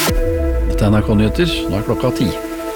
Dette NRK Nyheter, nå klokka 10.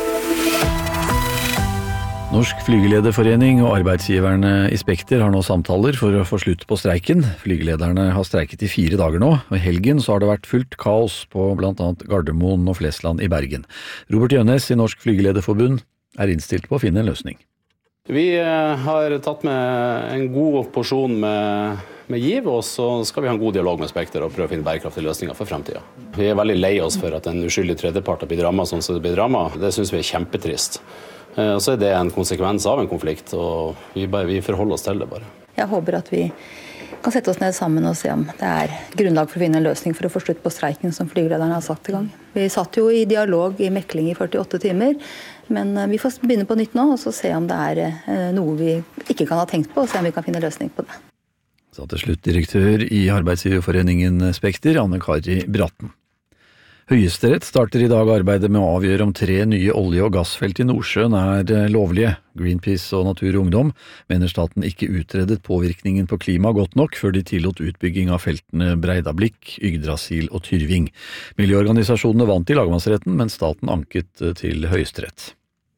Norsk Flygelederforening og arbeidsgiverne i Spekter har nå samtaler for å få slutt på streiken. Flygelederne har streiket i 4 dager nå, og i helgen så har det vært fullt kaos på blant annet Gardermoen og Flesland i Bergen. Robert Jønnes i Norsk Flygelederforbund er innstilt på å finne en løsning. Vi har tatt med en god porsjon med giv, og så skal vi ha en god dialog med Spekter og prøve å finne bærekraftige løsninger for fremtiden. Vi er veldig lei oss for at en uskyldig tredjepart har blitt rammet sånn som det blir rammet. Det synes vi er kjempetrist. Og så er det en konsekvens av en konflikt, og vi forholder oss til det bare. Jeg håper at vi kan sette oss ned sammen og se om det er grunnlag for å finne en løsning for å få slutt på streiken som flygelederne har satt i gang. Vi satt jo i dialog i mekling i 48 timer, men vi får begynne på nytt nå og så se om det er noe vi ikke kan ha tenkt på, og se om vi kan finne løsning på det. Så til slutt direktør i Arbeidsgiverforeningen Spekter, Anne Kari Bratten. Høyesterett starter i dag arbeidet med å avgjøre om 3 nye olje- og gassfelt i Nordsjøen er lovlige. Greenpeace og Natur og Ungdom mener staten ikke utredet påvirkningen på klima godt nok før de tillot utbygging av feltene Breidablikk, Yggdrasil og Tyrving. Miljøorganisasjonene vant i lagmannsretten, men staten anket til Høyesterett.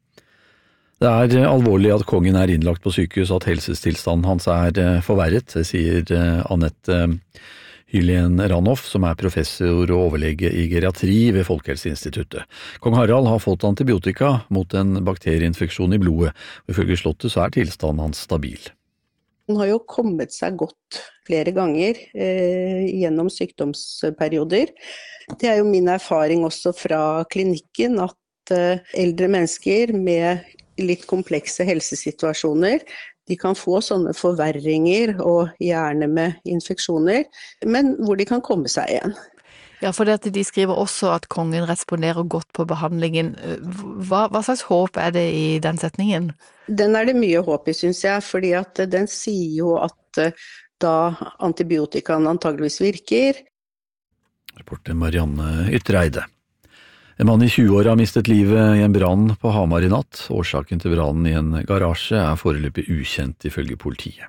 Det er alvorlig at kongen er innlagt på sykehus og at helsetilstanden hans er forverret, sier Anette Hylén Ranoff, som er professor og overlege i geriatri ved Folkehelseinstituttet. Kong Harald har fått antibiotika mot en bakterieinfeksjon i blodet, og ifølge slottet så er tilstanden hans stabil. Han har jo kommet seg godt flere ganger gjennom sykdomsperioder. Det er jo min erfaring også fra klinikken at eldre mennesker med litt komplekse helsesituasjoner, de kan få sånne forverringer og gjerne med infeksjoner, men hvor de kan komme seg igjen. Ja, for de skriver også at kongen responderer godt på behandlingen. Hva slags håp er det i den setningen? Den er det mye håp i, synes jeg, fordi at den sier jo at da antibiotikaen antageligvis virker. Reporter Marianne Ytreide. En mann i 20-åra har mistet livet i en brann på Hamar i natt. Årsaken til brannen i en garasje er foreløpig ukjent ifølge politiet.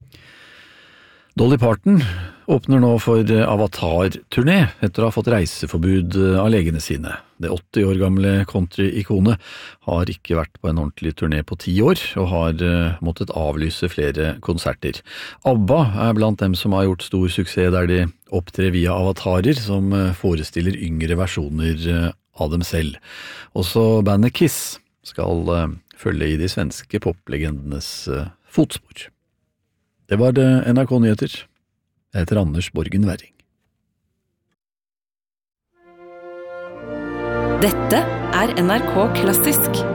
Dolly Parton åpner nå for Avatar-turné etter å ha fått reiseforbud av legene sine. Det 80 år gamle country-ikonet har ikke vært på en ordentlig turné på 10 år, og har måttet avlyse flere konserter. ABBA er blant dem som har gjort stor suksess der de opptrer via avatarer som forestiller yngre versjoner av dem selv. Også bandet Kiss skal følge i de svenske poplegendenes fotspor. Det var det NRK Nyheter. Jeg heter Anders Borgen Werring. Dette er NRK Klassisk.